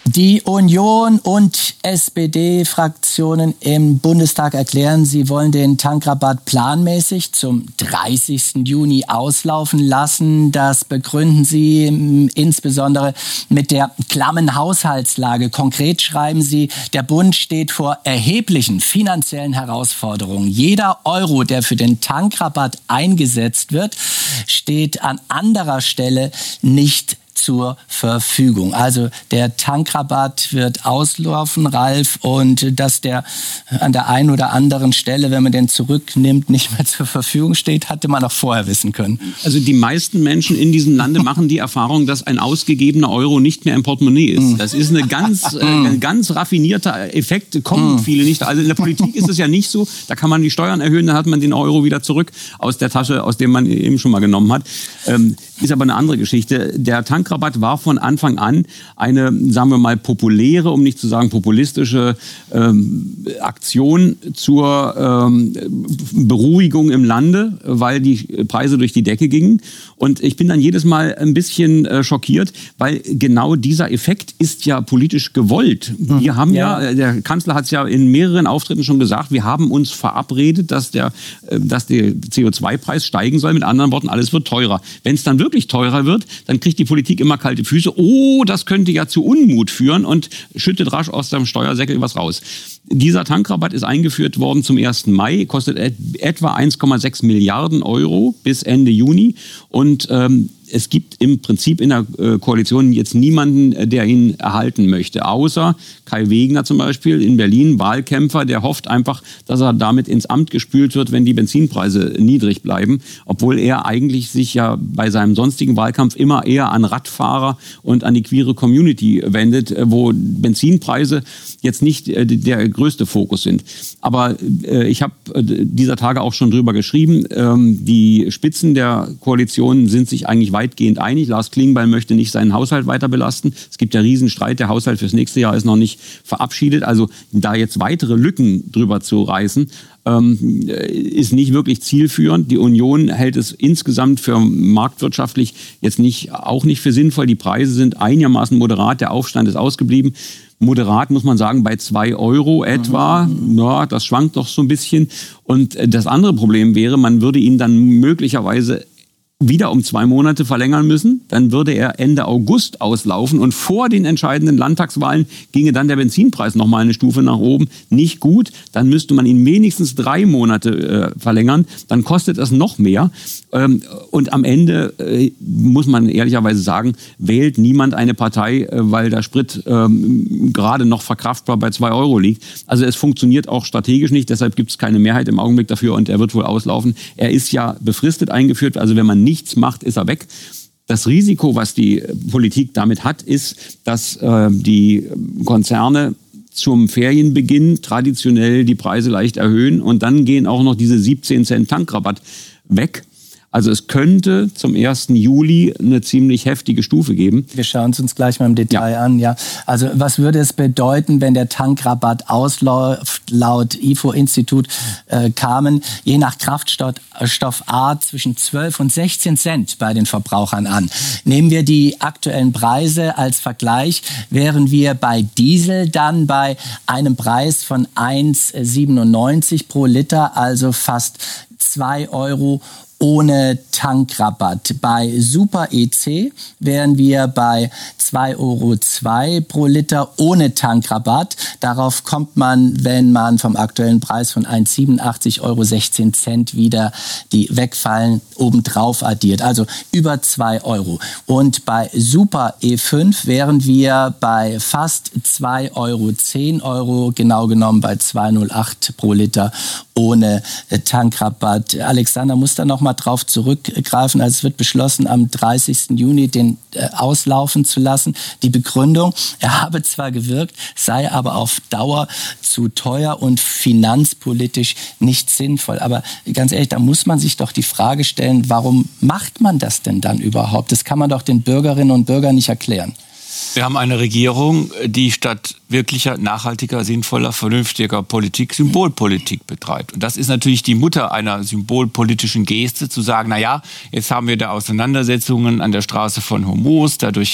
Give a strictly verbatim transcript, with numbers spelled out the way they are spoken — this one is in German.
Die Union und S P D-Fraktionen im Bundestag erklären, sie wollen den Tankrabatt planmäßig zum dreißigsten Juni auslaufen lassen. Das begründen sie insbesondere mit der klammen Haushaltslage. Konkret schreiben sie, der Bund steht vor erheblichen finanziellen Herausforderungen. Jeder Euro, der für den Tankrabatt eingesetzt wird, steht an anderer Stelle nicht zur Verfügung. Also der Tankrabatt wird auslaufen, Ralf, und dass der an der einen oder anderen Stelle, wenn man den zurücknimmt, nicht mehr zur Verfügung steht, hatte man auch vorher wissen können. Also die meisten Menschen in diesem Lande machen die Erfahrung, dass ein ausgegebener Euro nicht mehr im Portemonnaie ist. Das ist eine ganz, äh, ein ganz raffinierter Effekt, kommen viele nicht. Also in der Politik ist es ja nicht so, da kann man die Steuern erhöhen, dann hat man den Euro wieder zurück aus der Tasche, aus der man eben schon mal genommen hat. Ähm, ist aber eine andere Geschichte. Der Tankrabatt war von Anfang an eine, sagen wir mal, populäre, um nicht zu sagen populistische ähm, Aktion zur ähm, Beruhigung im Lande, weil die Preise durch die Decke gingen. Und ich bin dann jedes Mal ein bisschen äh, schockiert, weil genau dieser Effekt ist ja politisch gewollt. Wir haben ja, ja der Kanzler hat es ja in mehreren Auftritten schon gesagt, wir haben uns verabredet, dass der, äh, dass der C O zwei Preis steigen soll. Mit anderen Worten, alles wird teurer. Wenn es dann wirklich teurer wird, dann kriegt die Politik immer kalte Füße. Oh, das könnte ja zu Unmut führen und schüttet rasch aus dem Steuersäckel was raus. Dieser Tankrabatt ist eingeführt worden zum ersten Mai, kostet et- etwa eins Komma sechs Milliarden Euro bis Ende Juni und ähm, es gibt im Prinzip in der äh, Koalition jetzt niemanden, äh, der ihn erhalten möchte, außer Kai Wegner zum Beispiel in Berlin, Wahlkämpfer, der hofft einfach, dass er damit ins Amt gespült wird, wenn die Benzinpreise niedrig bleiben, obwohl er eigentlich sich ja bei seinem sonstigen Wahlkampf immer eher an Radfahrer und an die queere Community wendet, äh, wo Benzinpreise jetzt nicht äh, der größte Fokus sind. Aber äh, ich habe äh, dieser Tage auch schon drüber geschrieben, ähm, die Spitzen der Koalition sind sich eigentlich weitgehend einig. Lars Klingbeil möchte nicht seinen Haushalt weiter belasten. Es gibt ja Riesenstreit, der Haushalt fürs nächste Jahr ist noch nicht verabschiedet. Also da jetzt weitere Lücken drüber zu reißen, ähm, ist nicht wirklich zielführend. Die Union hält es insgesamt für marktwirtschaftlich jetzt nicht, auch nicht für sinnvoll. Die Preise sind einigermaßen moderat, der Aufstand ist ausgeblieben. Moderat muss man sagen, bei zwei Euro etwa. Ja, das schwankt doch so ein bisschen. Und das andere Problem wäre, man würde ihn dann möglicherweise wieder um zwei Monate verlängern müssen. Dann würde er Ende August auslaufen und vor den entscheidenden Landtagswahlen ginge dann der Benzinpreis noch mal eine Stufe nach oben. Nicht gut. Dann müsste man ihn wenigstens drei Monate äh, verlängern. Dann kostet es noch mehr. Ähm, und am Ende äh, muss man ehrlicherweise sagen, wählt niemand eine Partei, äh, weil der Sprit ähm, gerade noch verkraftbar bei zwei Euro liegt. Also es funktioniert auch strategisch nicht. Deshalb gibt es keine Mehrheit im Augenblick dafür und er wird wohl auslaufen. Er ist ja befristet eingeführt. Also wenn man nichts macht, ist er weg. Das Risiko, was die Politik damit hat, ist, dass äh, die Konzerne zum Ferienbeginn traditionell die Preise leicht erhöhen und dann gehen auch noch diese siebzehn Cent Tankrabatt weg. Also es könnte zum ersten Juli eine ziemlich heftige Stufe geben. Wir schauen es uns gleich mal im Detail ja. an. Ja. Also was würde es bedeuten, wenn der Tankrabatt ausläuft? Laut I F O-Institut äh, kamen je nach Kraftstoffart zwischen zwölf und sechzehn Cent bei den Verbrauchern an. Nehmen wir die aktuellen Preise als Vergleich, wären wir bei Diesel dann bei einem Preis von eins Komma siebenundneunzig pro Liter, also fast zwei Euro ohne Tankrabatt. Bei Super E C wären wir bei zwei Euro zwei pro Liter ohne Tankrabatt. Darauf kommt man, wenn man vom aktuellen Preis von eins Komma siebenundachtzig Euro sechzehn Cent wieder die wegfallen, obendrauf addiert. Also über zwei Euro. Und bei Super E fünf wären wir bei fast zwei Euro, zehn Euro, genau genommen bei zwei Komma null acht pro Liter ohne Tankrabatt. Alexander muss da noch mal drauf zurückgreifen. Also es wird beschlossen, am dreißigsten Juni den äh, auslaufen zu lassen. Die Begründung, er habe zwar gewirkt, sei aber auf Dauer zu teuer und finanzpolitisch nicht sinnvoll. Aber ganz ehrlich, da muss man sich doch die Frage stellen, warum macht man das denn dann überhaupt? Das kann man doch den Bürgerinnen und Bürgern nicht erklären. Wir haben eine Regierung, die statt wirklicher, nachhaltiger, sinnvoller, vernünftiger Politik Symbolpolitik betreibt. Und das ist natürlich die Mutter einer symbolpolitischen Geste, zu sagen, na ja, jetzt haben wir da Auseinandersetzungen an der Straße von Hormuz, dadurch